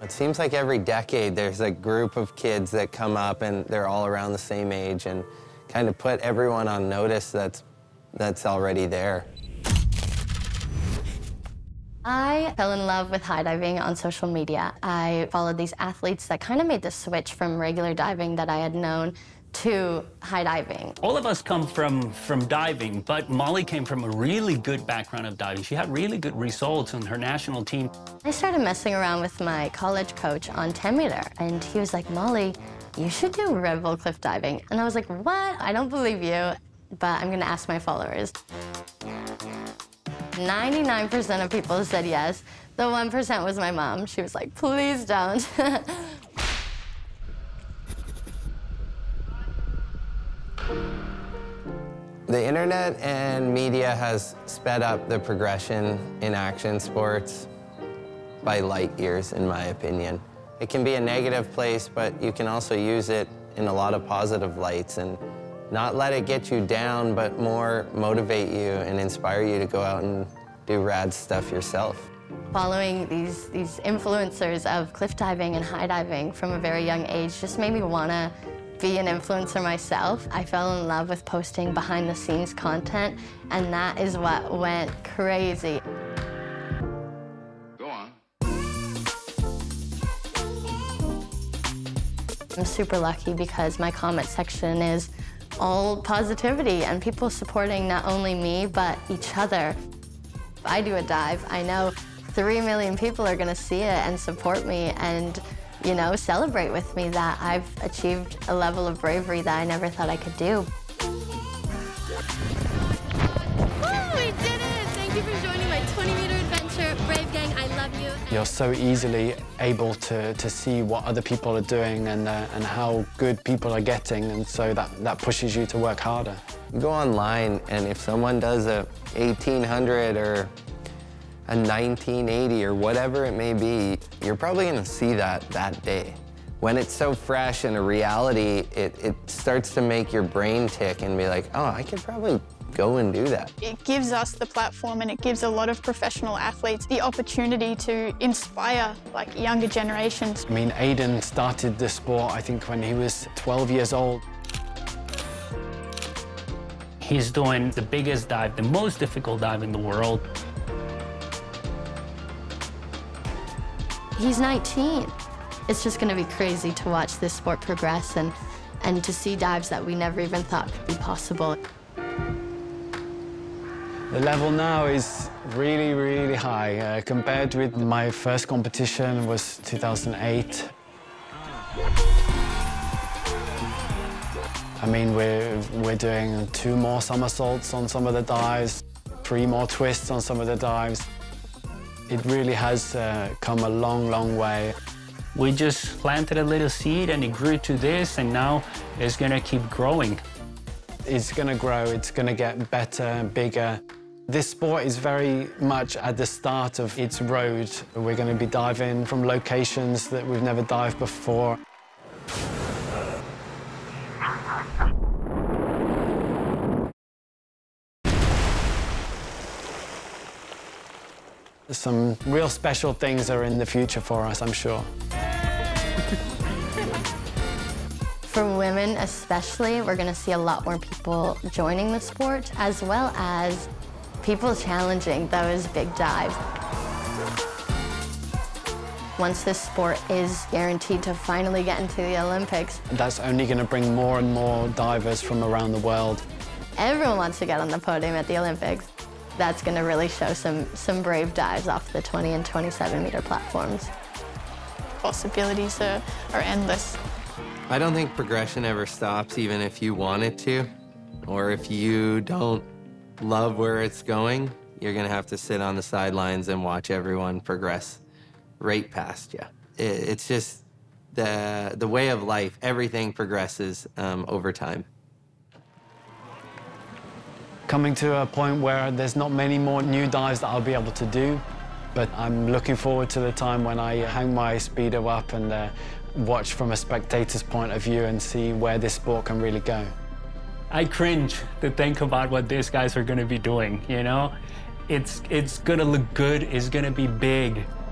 It seems like every decade there's a group of kids that come up and they're all around the same age and kind of put everyone on notice that's already there. I fell in love with high diving on social media. I followed these athletes that kind of made the switch from regular diving that I had known to high diving. All of us come from diving, but Molly came from a really good background of diving. She had really good results on her national team. I started messing around with my college coach on 10 meter, and he was like, Molly, you should do Red Bull cliff diving. And I was like, what? I don't believe you, but I'm gonna ask my followers. 99% of people said yes. The 1% was my mom. She was like, please don't. The internet and media has sped up the progression in action sports by light years, in my opinion. It can be a negative place, but you can also use it in a lot of positive lights and not let it get you down, but more motivate you and inspire you to go out and do rad stuff yourself. Following these influencers of cliff diving and high diving from a very young age just made me want to be an influencer myself. I fell in love with posting behind-the-scenes content, and that is what went crazy. Go on. I'm super lucky because my comment section is all positivity and people supporting not only me, but each other. If I do a dive, I know 3 million people are gonna see it and support me and, you know, celebrate with me that I've achieved a level of bravery that I never thought I could do. Woo, we did it! Thank you for joining my 20-meter adventure. Brave Gang, I love you. You're so easily able to see what other people are doing and how good people are getting, and so that pushes you to work harder. You go online, and if someone does a 1800 or a 1980 or whatever it may be, you're probably gonna see that day. When it's so fresh and a reality, it starts to make your brain tick and be like, oh, I could probably go and do that. It gives us the platform and it gives a lot of professional athletes the opportunity to inspire like younger generations. I mean, Aiden started the sport, I think, when he was 12 years old. He's doing the biggest dive, the most difficult dive in the world. He's 19. It's just gonna be crazy to watch this sport progress and to see dives that we never even thought could be possible. The level now is really, really high. Compared with my first competition was 2008. I mean, we're doing 2 more somersaults on some of the dives, 3 more twists on some of the dives. It really has come a long, long way. We just planted a little seed and it grew to this, and now it's gonna keep growing. It's gonna grow, it's gonna get better and bigger. This sport is very much at the start of its road. We're gonna be diving from locations that we've never dived before. Some real special things are in the future for us, I'm sure. For women especially, we're gonna see a lot more people joining the sport, as well as people challenging those big dives. Once this sport is guaranteed to finally get into the Olympics, That's only gonna bring more and more divers from around the world. everyone wants to get on the podium at the Olympics. That's gonna really show some brave dives off the 20 and 27-meter platforms. Possibilities are endless. I don't think progression ever stops, even if you want it to, or if you don't love where it's going, you're gonna have to sit on the sidelines and watch everyone progress right past you. It's just the way of life. Everything progresses over time. Coming to a point where there's not many more new dives that I'll be able to do, but I'm looking forward to the time when I hang my Speedo up and watch from a spectator's point of view and see where this sport can really go. I cringe to think about what these guys are gonna be doing, you know? It's gonna look good, it's gonna be big.